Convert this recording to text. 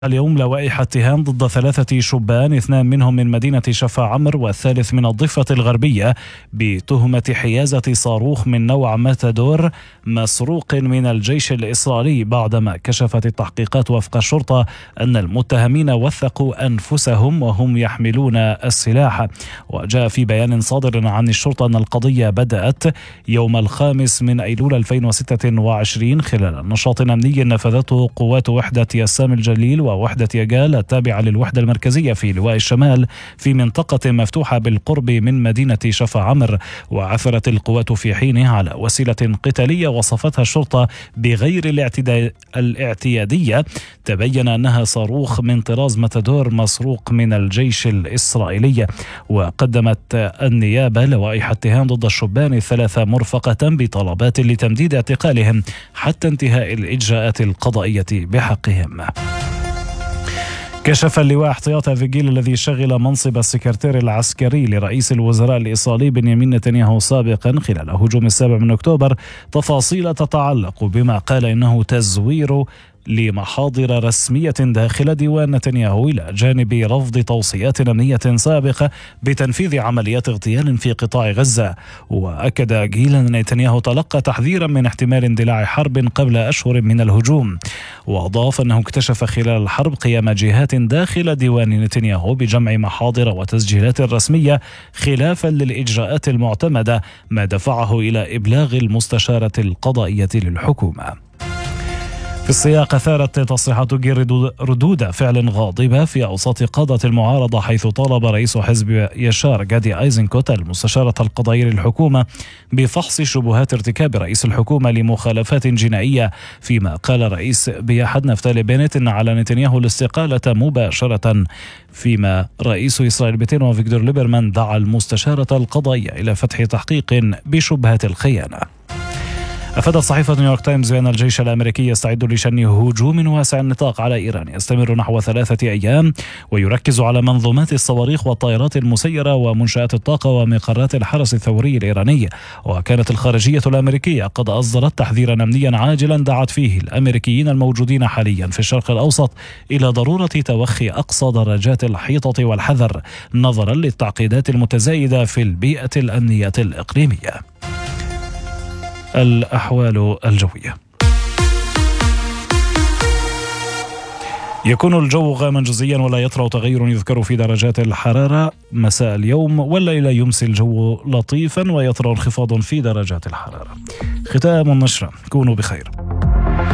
اليوم لوائح اتهام ضد 3 شبان، 2 منهم من مدينة شفا عمر والثالث من الضفة الغربية، بتهمة حيازة صاروخ من نوع ماتادور مسروق من الجيش الإسرائيلي، بعدما كشفت التحقيقات وفق الشرطة أن المتهمين وثقوا أنفسهم وهم يحملون السلاح. وجاء في بيان صادر عن الشرطة أن القضية بدأت يوم 5 من أيلول 2026 خلال نشاط أمني نفذته قوات وحدة يسام الجليل ووحدة يجال التابعة للوحدة المركزية في لواء الشمال في منطقة مفتوحة بالقرب من مدينة شفا عمر. وعثرت القوات في حينه على وسيلة قتالية وصفتها الشرطة بغير الاعتيادية، تبين أنها صاروخ من طراز ماتادور مسروق من الجيش الإسرائيلي. وقدمت النيابة لوائح اتهام ضد الشبان 3 مرفقة بطلبات لتمديد اعتقالهم حتى انتهاء الإجراءات القضائية بحقهم. كشف اللواء احتياط أفيجيل الذي شغل منصب السكرتير العسكري لرئيس الوزراء الإسرائيلي بنيامين نتنياهو سابقا خلال هجوم 7 أكتوبر تفاصيل تتعلق بما قال إنه تزوير لمحاضر رسمية داخل ديوان نتنياهو، إلى جانب رفض توصيات أمنية سابقة بتنفيذ عمليات اغتيال في قطاع غزة. وأكد جيل أن نتنياهو تلقى تحذيرا من احتمال اندلاع حرب قبل أشهر من الهجوم. وأضاف أنه اكتشف خلال الحرب قيام جهات داخل ديوان نتنياهو بجمع محاضر وتسجيلات رسمية خلافا للإجراءات المعتمدة، ما دفعه إلى إبلاغ المستشارة القضائية للحكومة. في السياق أثارت تصريحات جير ردود فعل غاضبة في أوساط قادة المعارضة، حيث طالب رئيس حزب يشار جادي أيزنكوت المستشارة القضائية للحكومة بفحص شبهات ارتكاب رئيس الحكومة لمخالفات جنائية، فيما قال رئيس بياحد نفتالي بنت إن على نتنياهو الاستقالة مباشرة، فيما رئيس إسرائيل بيتين وفيكتور ليبرمان دعا المستشارة القضائية إلى فتح تحقيق بشبهات الخيانة. أفادت صحيفة نيويورك تايمز بأن الجيش الأمريكي يستعد لشن هجوم واسع النطاق على إيران يستمر نحو 3 أيام، ويركز على منظومات الصواريخ والطائرات المسيرة ومنشآت الطاقة ومقرات الحرس الثوري الإيراني. وكانت الخارجية الأمريكية قد أصدرت تحذيرا أمنيا عاجلا دعت فيه الأمريكيين الموجودين حاليا في الشرق الأوسط إلى ضرورة توخي أقصى درجات الحيطة والحذر نظرا للتعقيدات المتزايدة في البيئة الأمنية الإقليمية. الأحوال الجوية: يكون الجو غاما جزئيا ولا يطرأ تغير يذكر في درجات الحرارة مساء اليوم، والليلة يمسي الجو لطيفا ويطرأ انخفاض في درجات الحرارة. ختام النشرة، كونوا بخير.